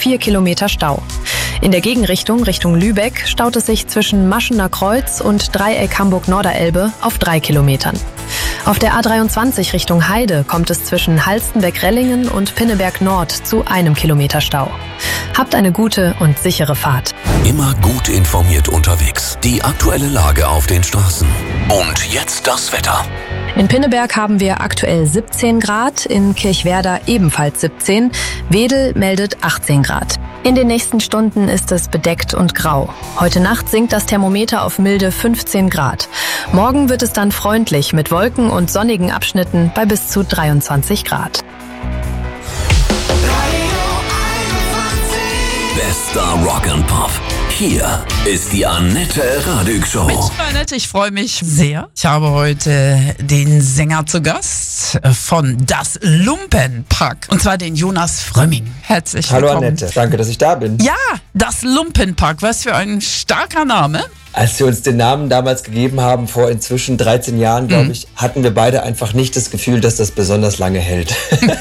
4 Kilometer Stau. In der Gegenrichtung, Richtung Lübeck, staut es sich zwischen Maschener Kreuz und Dreieck Hamburg-Norderelbe auf 3 Kilometern. Auf der A23 Richtung Heide kommt es zwischen Halstenbeck-Rellingen und Pinneberg Nord zu 1 Kilometer Stau. Habt eine gute und sichere Fahrt. Immer gut informiert unterwegs. Die aktuelle Lage auf den Straßen. Und jetzt das Wetter. In Pinneberg haben wir aktuell 17 Grad, in Kirchwerder ebenfalls 17, Wedel meldet 18 Grad. In den nächsten Stunden ist es bedeckt und grau. Heute Nacht sinkt das Thermometer auf milde 15 Grad. Morgen wird es dann freundlich mit Wolken und sonnigen Abschnitten bei bis zu 23 Grad. Bester Rock and Pop. Hier ist die Annette Radig Show. Mensch, Annette, ich freue mich sehr. Ich habe heute den Sänger zu Gast von Das Lumpenpack. Und zwar den Jonas Frömming. Herzlich willkommen. Hallo Annette, danke, dass ich da bin. Ja, Das Lumpenpack. Was für ein starker Name. Als wir uns den Namen damals gegeben haben, vor inzwischen 13 Jahren, glaube ich, hatten wir beide einfach nicht das Gefühl, dass das besonders lange hält.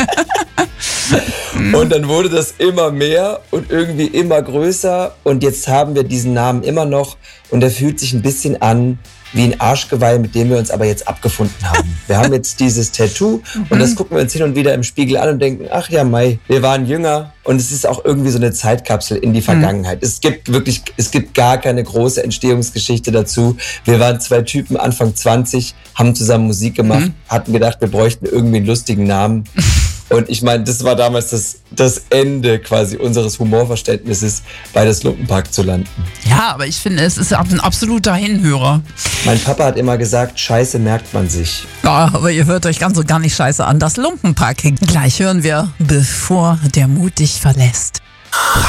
Und dann wurde das immer mehr und irgendwie immer größer. Und jetzt haben wir diesen Namen immer noch. Und er fühlt sich ein bisschen an wie ein Arschgeweih, mit dem wir uns aber jetzt abgefunden haben. Wir haben jetzt dieses Tattoo und das gucken wir uns hin und wieder im Spiegel an und denken, ach ja, Mai, wir waren jünger. Und es ist auch irgendwie so eine Zeitkapsel in die Vergangenheit. Es gibt gar keine große Entstehungsgeschichte dazu. Wir waren 2 Typen, Anfang 20, haben zusammen Musik gemacht, hatten gedacht, wir bräuchten irgendwie einen lustigen Namen. Und ich meine, das war damals das Ende quasi unseres Humorverständnisses, bei Das Lumpenpack zu landen. Ja, aber ich finde, es ist ein absoluter Hinhörer. Mein Papa hat immer gesagt, Scheiße merkt man sich. Ja, aber ihr hört euch ganz und gar nicht scheiße an. Das Lumpenpack. Gleich hören wir, bevor der Mut dich verlässt.